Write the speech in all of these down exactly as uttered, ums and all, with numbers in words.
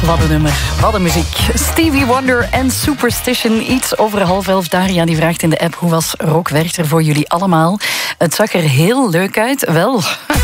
wat een nummer. Wat een muziek. Stevie Wonder en Superstition. Iets over half elf. Daria die vraagt in de app: hoe was Rock Werchter voor jullie allemaal? Het zag er heel leuk uit. Wel.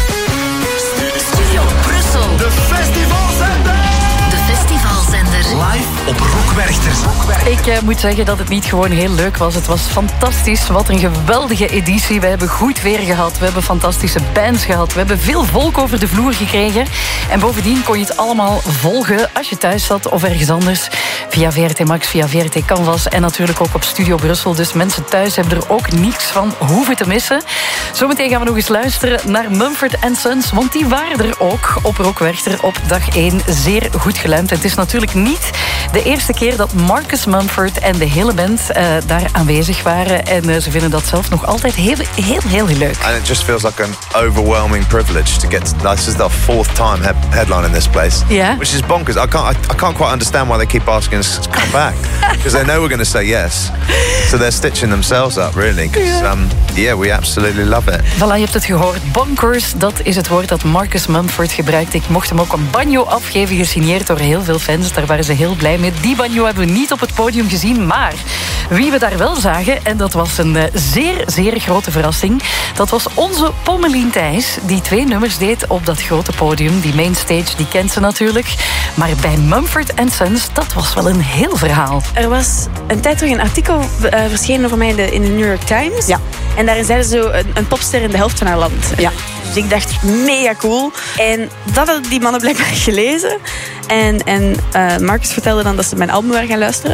Studio Brussel. De festivalzender. De festivalzender. Live op Rock Werchter. Ik uh, moet zeggen dat het niet gewoon heel leuk was. Het was fantastisch. Wat een geweldige editie. We hebben goed weer gehad. We hebben fantastische bands gehad. We hebben veel volk over de vloer gekregen. En bovendien kon je het allemaal volgen als je thuis zat of ergens anders. Via V R T Max, via V R T Canvas en natuurlijk ook op Studio Brussel. Dus mensen thuis hebben er ook niks van hoeven te missen. Zometeen gaan we nog eens luisteren naar Mumford and Sons. Want die waren er ook op Rock Werchter op dag één. Zeer goed geluimd. Het is natuurlijk niet de eerste keer dat Marcus Mumford en de hele band uh, daar aanwezig waren. En uh, ze vinden dat zelf nog altijd heel, heel, heel leuk. And it just feels like an overwhelming privilege to get to, this is the fourth time he- headline in this place. Yeah. Which is bonkers. I can't, I, I can't quite understand why they keep asking us to come back. Because they know we're going to say yes. So they're stitching themselves up, really. Because, yeah. Um, yeah, we absolutely love it. Voilà, je hebt het gehoord. Bonkers, dat is het woord dat Marcus Mumford gebruikt. Ik mocht hem ook een banjo afgeven, gesigneerd door heel veel fans. Daar waren ze heel blij mee. Die banjo hebben we niet op het podium gezien, maar wie we daar wel zagen, en dat was een uh, zeer, zeer grote verrassing, dat was onze Pommelien Thijs, die twee nummers deed op dat grote podium. Die mainstage, die kent ze natuurlijk. Maar bij Mumford and Sons, dat was wel een heel verhaal. Er was een tijd terug een artikel uh, verschenen over mij in de, in de New York Times. Ja. En daarin zeiden ze zo een, een popster in de helft van haar land. Ja. Dus ik dacht, mega cool. En dat hadden die mannen blijkbaar gelezen. En, en uh, Marcus vertelde dan dat ze mijn album waren gaan luisteren.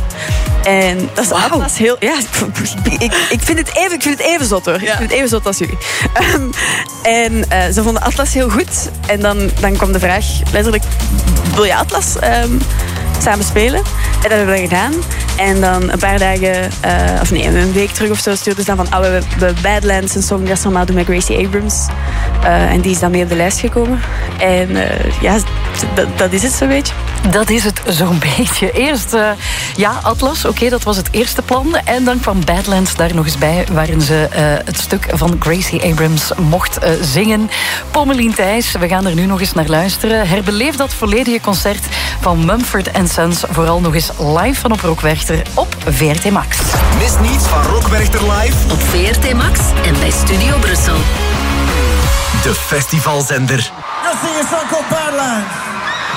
En dat is wow. Atlas heel... Ja, ik, ik, vind het even, ik vind het even zot hoor. Ja. Ik vind het even zot als jullie. Um, en uh, ze vonden Atlas heel goed. En dan, dan kwam de vraag, letterlijk, wil je Atlas um, samen spelen? En dat hebben we dan gedaan. En dan een paar dagen, uh, of nee, een week terug of zo, stuurden ze dan van, oh, we hebben Badlands, een song dat ze normaal doen met Gracie Abrams. Uh, en die is dan mee op de lijst gekomen. En uh, ja, dat, dat is het zo'n beetje. Dat is het zo'n beetje. Eerst, uh, ja, Atlas, oké, okay, dat was het eerste plan. En dan kwam Badlands daar nog eens bij, waarin ze uh, het stuk van Gracie Abrams mocht uh, zingen. Pommelien Thijs, we gaan er nu nog eens naar luisteren. Herbeleef dat volledige concert van Mumford and Sons vooral nog eens live van op Rock Werchter op V R T Max. Mis niets van Rock Werchter live op V R T Max en bij Studio Brussel. De festivalzender. Let's sing a song called Badlands.